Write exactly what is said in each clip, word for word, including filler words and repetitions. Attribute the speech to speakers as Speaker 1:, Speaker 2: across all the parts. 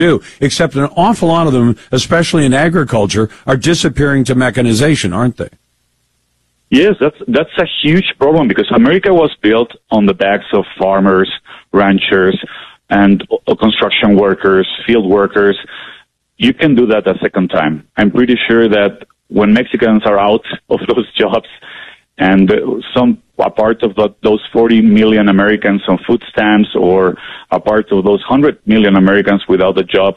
Speaker 1: do, except an awful lot of them, especially in agriculture, are disappearing to mechanization, aren't they?
Speaker 2: Yes, that's that's a huge problem because America was built on the backs of farmers, ranchers, and construction workers, field workers. You can do that a second time. I'm pretty sure that when Mexicans are out of those jobs and some a part of the, those forty million Americans on food stamps or a part of those one hundred million Americans without a job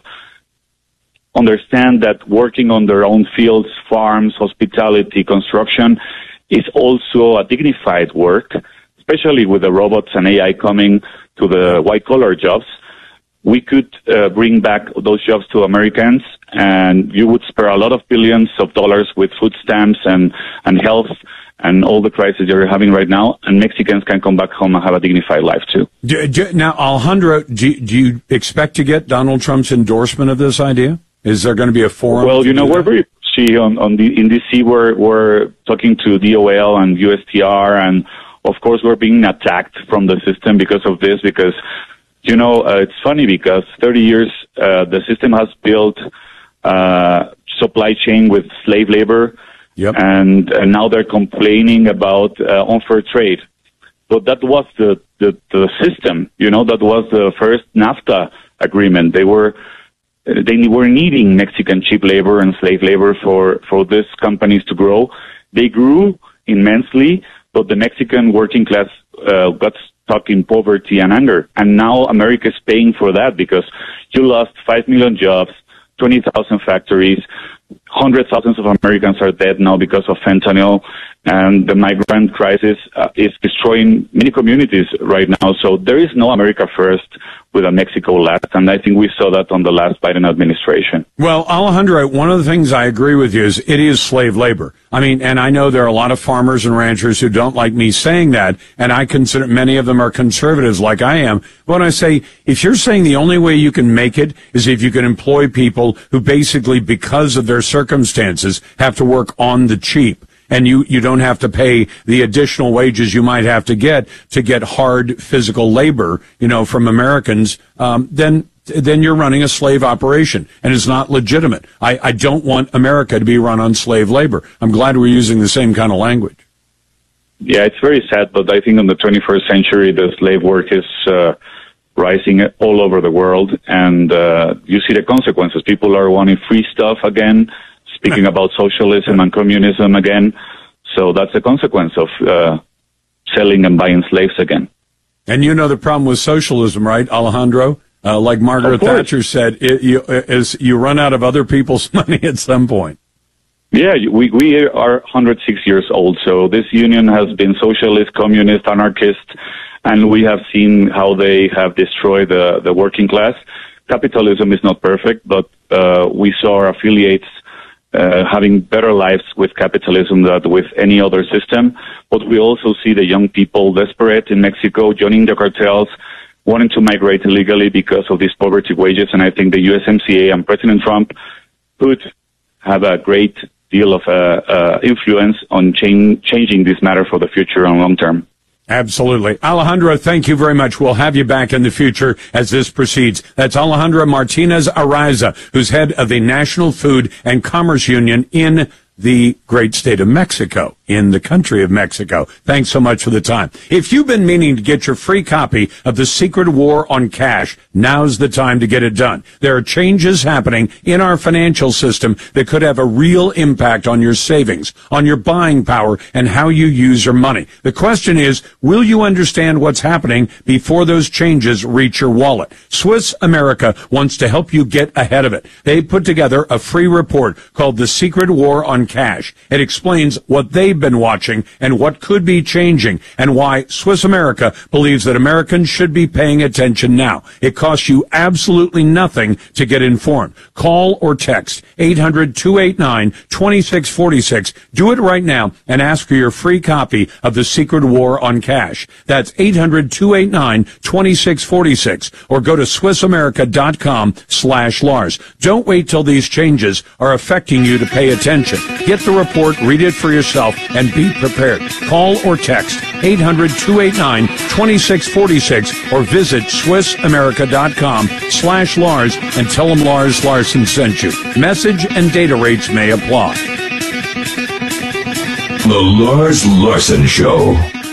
Speaker 2: understand that working on their own fields, farms, hospitality, construction is also a dignified work, especially with the robots and A I coming to the white-collar jobs. We could uh, bring back those jobs to Americans, and you would spare a lot of billions of dollars with food stamps and, and health and all the crises you're having right now, and Mexicans can come back home and have a dignified life, too.
Speaker 1: Do, do, now, Alejandro, do, do you expect to get Donald Trump's endorsement of this idea? Is there going to be a forum?
Speaker 2: Well, you know, we're very pushy on, on the, in D C. We're, we're talking to D O L and U S T R, and of course we're being attacked from the system because of this, because, you know, uh, it's funny because thirty years, uh, the system has built, uh, supply chain with slave labor.
Speaker 1: Yep.
Speaker 2: And, and now they're complaining about, uh, unfair trade. But that was the, the, the system, you know, that was the first NAFTA agreement. They were, They were needing Mexican cheap labor and slave labor for, for these companies to grow. They grew immensely, but the Mexican working class uh, got stuck in poverty and anger. And now America is paying for that because you lost five million jobs, twenty thousand factories, hundreds of thousands of Americans are dead now because of fentanyl, and the migrant crisis uh, is destroying many communities right now. So there is no America first with a Mexico last, and I think we saw that on the last Biden administration.
Speaker 1: Well, Alejandro, one of the things I agree with you is it is slave labor. I mean, and I know there are a lot of farmers and ranchers who don't like me saying that, and I consider many of them are conservatives like I am. But when I say, if you're saying the only way you can make it is if you can employ people who basically, because of their circumstances, have to work on the cheap, and you, you don't have to pay the additional wages you might have to get to get hard physical labor, you know, from Americans, um, then then you're running a slave operation, and it's not legitimate. I, I don't want America to be run on slave labor. I'm glad we're using the same kind of language.
Speaker 2: Yeah, it's very sad, but I think in the twenty-first century, the slave work is uh, rising all over the world, and uh, you see the consequences. People are wanting free stuff again, speaking about socialism and communism again. So that's a consequence of uh, selling and buying slaves again.
Speaker 1: And you know the problem with socialism, right, Alejandro? Uh, like Margaret Thatcher said, it, you, is you run out of other people's money at some point.
Speaker 2: Yeah, we, we are one hundred six years old, so this union has been socialist, communist, anarchist, and we have seen how they have destroyed the, the working class. Capitalism is not perfect, but uh, we saw our affiliates Uh, having better lives with capitalism than with any other system. But we also see the young people desperate in Mexico, joining the cartels, wanting to migrate illegally because of these poverty wages. And I think the U S M C A and President Trump could have a great deal of uh, uh, influence on cha- changing this matter for the future and long term.
Speaker 1: Absolutely. Alejandro, thank you very much. We'll have you back in the future as this proceeds. That's Alejandro Martinez Araiza, who's head of the National Food and Commerce Union in the great state of Mexico, in the country of Mexico. Thanks so much for the time. If you've been meaning to get your free copy of The Secret War on Cash, now's the time to get it done. There are changes happening in our financial system that could have a real impact on your savings, on your buying power, and how you use your money. The question is, will you understand what's happening before those changes reach your wallet? Swiss America wants to help you get ahead of it. They put together a free report called The Secret War on Cash. It explains what they've been watching and what could be changing, and why Swiss America believes that Americans should be paying attention now. It costs you absolutely nothing to get informed. Call or text eight hundred, two eight nine, two six four six. Do it right now and ask for your free copy of The Secret War on Cash. That's eight hundred, two eight nine, two six four six, or go to swiss america dot com slash Lars. Don't wait till these changes are affecting you to pay attention. Get the report, read it for yourself, and be prepared. Call or text eight hundred, two eight nine, two six four six or visit Swiss America dot com slash Lars and tell them Lars Larson sent you. Message and data rates may apply.
Speaker 3: The Lars Larson Show.